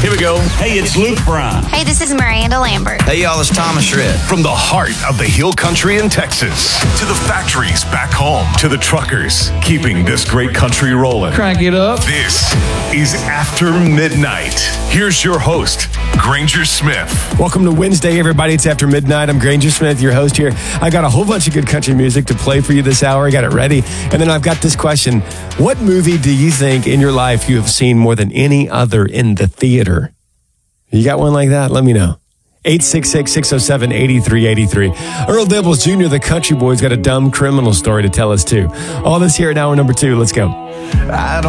Here we go. Hey, it's Luke Bryan. Hey, this is Miranda Lambert. Hey, y'all, it's Thomas Shred. From the heart of the Hill Country in Texas to the factories back home to the truckers keeping this great country rolling. Crank it up. This is After Midnight. Here's your host, Granger Smith. Welcome to Wednesday, everybody. It's After Midnight. I'm Granger Smith, your host here. I got a whole bunch of good country music to play for you this hour. I got it ready. And then I've got this question. What movie do you think in your life you have seen more than any other in the theater? You got one like that? Let me know. 866-607-8383. Earl Dibbles Jr., the country boy's got a dumb criminal story to tell us, too. All this here at hour number 2. Let's go.